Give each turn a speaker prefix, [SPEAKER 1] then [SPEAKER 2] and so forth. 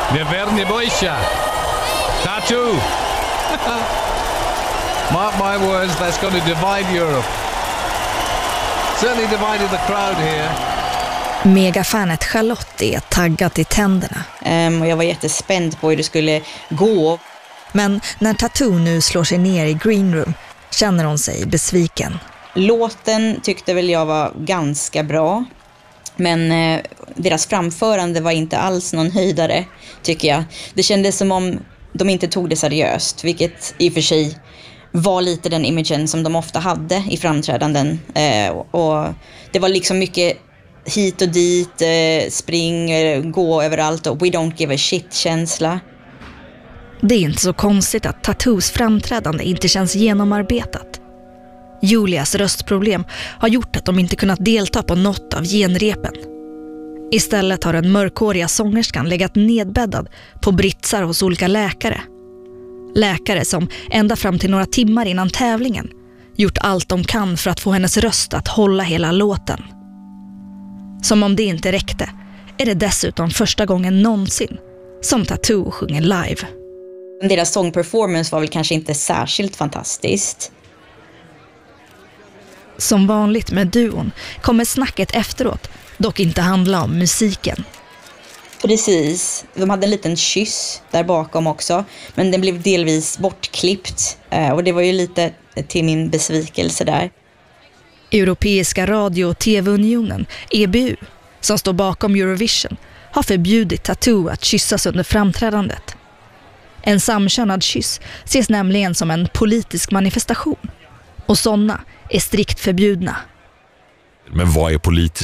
[SPEAKER 1] Neverni Boisha. Tattoo. Mark my words, that's going to divide Europe. Certainly divided the crowd here.
[SPEAKER 2] Megafanet Charlotte är taggad i tänderna.
[SPEAKER 3] Och jag var jättespänd på hur det skulle gå.
[SPEAKER 2] Men när Tattoo nu slår sig ner i green room känner hon sig besviken.
[SPEAKER 3] Låten tyckte väl jag var ganska bra. Men deras framförande var inte alls någon höjdare, tycker jag. Det kändes som om de inte tog det seriöst, vilket i och för sig var lite den imagen som de ofta hade i framträdanden. Och det var liksom mycket hit och dit, spring, gå överallt och we don't give a shit-känsla.
[SPEAKER 2] Det är inte så konstigt att Tattoos framträdande inte känns genomarbetat. Julias röstproblem har gjort att de inte kunnat delta på något av genrepen. Istället har den mörkhåriga sångerskan legat nedbäddad på britsar hos olika läkare. Läkare som ända fram till några timmar innan tävlingen gjort allt de kan för att få hennes röst att hålla hela låten. Som om det inte räckte är det dessutom första gången någonsin som Tattoo sjunger live.
[SPEAKER 3] Deras sångperformance var väl kanske inte särskilt fantastiskt.
[SPEAKER 2] Som vanligt med duon kommer snacket efteråt dock inte handla om musiken.
[SPEAKER 3] Precis, de hade en liten kyss där bakom också, men den blev delvis bortklippt och det var ju lite till min besvikelse där.
[SPEAKER 2] Europeiska radio- och tv-unionen, EBU, som står bakom Eurovision, har förbjudit Tattoo att kyssas under framträdandet. En samkönad kyss ses nämligen som en politisk manifestation och sådana är strikt förbjudna.
[SPEAKER 4] Men vad är politiskt?